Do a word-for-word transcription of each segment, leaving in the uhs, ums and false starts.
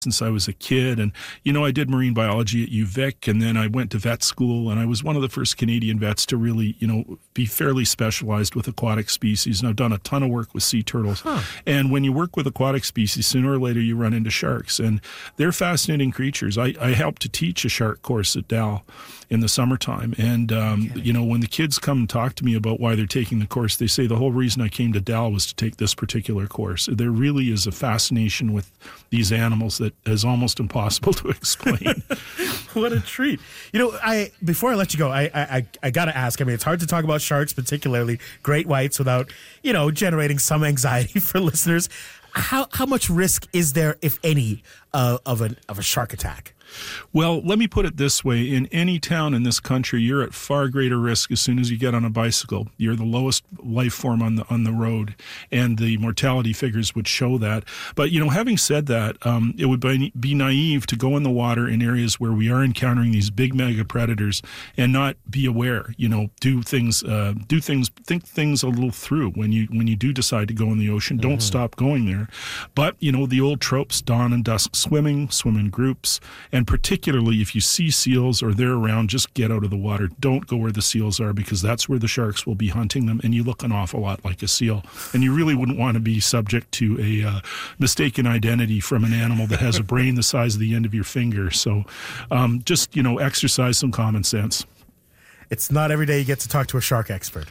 since I was a kid. And, you know, I did marine biology at U Vic, and then I went to vet school, and I was one of the first Canadian vets to really, you know, be fairly specialized with aquatic species. And I've done a ton of work with sea turtles. Huh. And when you work with aquatic species, sooner or later you run into sharks, and they're fascinating creatures. I, I helped to teach a shark course at Dal in the summertime. And, um, okay. you know, when the kids come and talk to me about why they're taking the course, they say the whole reason I came to Dal was to take this particular course. There really is a fascination with these animals that is almost impossible to explain. What a treat. You know, I before I let you go, I I, I got to ask, I mean, it's hard to talk about sharks, particularly great whites, without, you know, generating some anxiety for listeners. How how much risk is there, if any, uh, of, an, of a shark attack? Well, let me put it this way. In any town in this country, you're at far greater risk as soon as you get on a bicycle. You're the lowest life form on the on the road, and the mortality figures would show that. But, you know, having said that, um, it would be, be naive to go in the water in areas where we are encountering these big mega predators and not be aware. You know, do things, uh, do things, think things a little through when you when you do decide to go in the ocean. Don't mm-hmm. stop going there. But, you know, the old tropes, dawn and dusk swimming, swim in groups, and And particularly if you see seals or they're around, just get out of the water. Don't go where the seals are, because that's where the sharks will be hunting them, and you look an awful lot like a seal. And you really wouldn't want to be subject to a uh, mistaken identity from an animal that has a brain the size of the end of your finger. So um, just, you know, exercise some common sense. It's not every day you get to talk to a shark expert.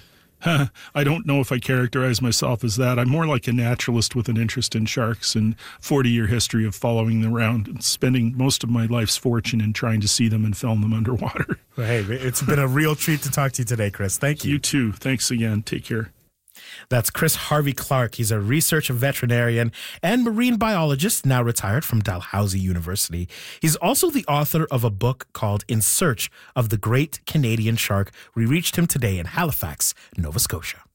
I don't know if I characterize myself as that. I'm more like a naturalist with an interest in sharks and forty-year history of following them around and spending most of my life's fortune in trying to see them and film them underwater. Well, hey, it's been a real treat to talk to you today, Chris. Thank you. You too. Thanks again. Take care. That's Chris Harvey-Clarke. He's a research veterinarian and marine biologist, now retired from Dalhousie University. He's also the author of a book called In Search of the Great Canadian Shark. We reached him today in Halifax, Nova Scotia.